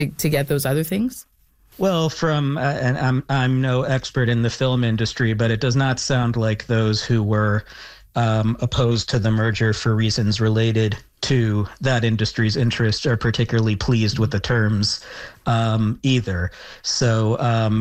to get those other things? Well, and I'm no expert in the film industry, but it does not sound like those who were opposed to the merger for reasons related to that industry's interests are particularly pleased with the terms either. So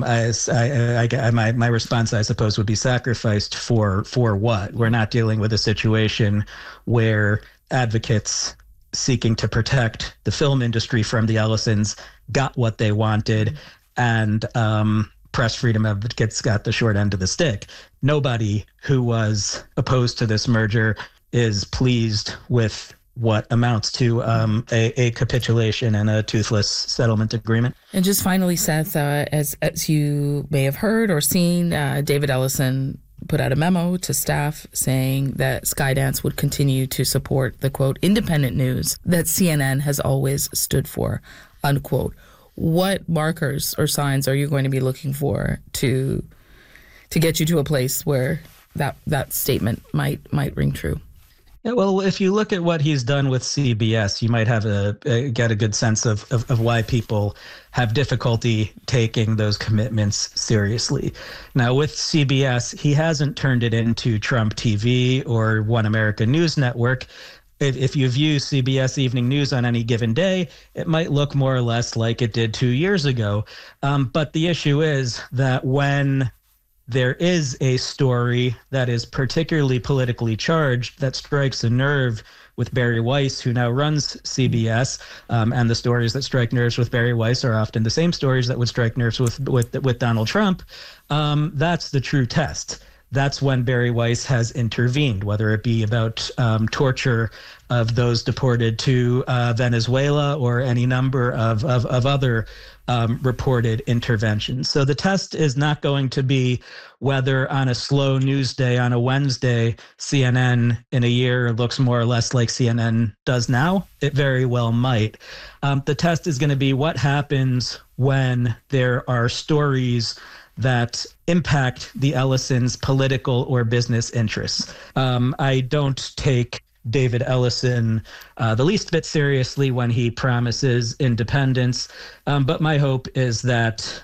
my response, I suppose, would be sacrificed for what? We're not dealing with a situation where advocates seeking to protect the film industry from the Ellisons got what they wanted, and press freedom advocates got the short end of the stick. Nobody who was opposed to this merger is pleased with what amounts to a capitulation and a toothless settlement agreement. And just finally, Seth, as you may have heard or seen, David Ellison put out a memo to staff saying that Skydance would continue to support the, quote, independent news that CNN has always stood for, unquote. What markers or signs are you going to be looking for to get you to a place where that statement might ring true? Yeah, well, if you look at what he's done with CBS, you might have get a good sense of why people have difficulty taking those commitments seriously. Now, with CBS, he hasn't turned it into Trump TV or One America News Network. If you view CBS Evening News on any given day, it might look more or less like it did 2 years ago. But the issue is that when there is a story that is particularly politically charged that strikes a nerve with Bari Weiss, who now runs CBS, and the stories that strike nerves with Bari Weiss are often the same stories that would strike nerves with Donald Trump. That's the true test. That's when Bari Weiss has intervened, whether it be about torture of those deported to Venezuela or any number of other reported interventions. So the test is not going to be whether on a slow news day on a Wednesday, CNN in a year looks more or less like CNN does now. It very well might. The test is going to be what happens when there are stories that impact the Ellisons' political or business interests. I don't take David Ellison the least bit seriously when he promises independence, but my hope is that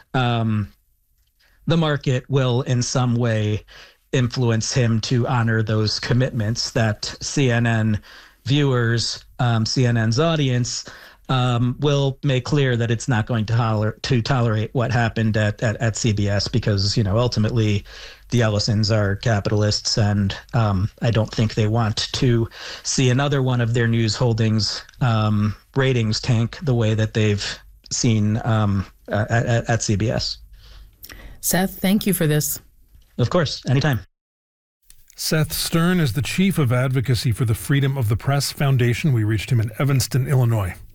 the market will in some way influence him to honor those commitments that CNN viewers, CNN's audience, will make clear that it's not going to tolerate what happened at CBS because, ultimately the Ellisons are capitalists, and I don't think they want to see another one of their news holdings ratings tank the way that they've seen at CBS. Seth, thank you for this. Of course, anytime. Seth Stern is the Chief of Advocacy for the Freedom of the Press Foundation. We reached him in Evanston, Illinois.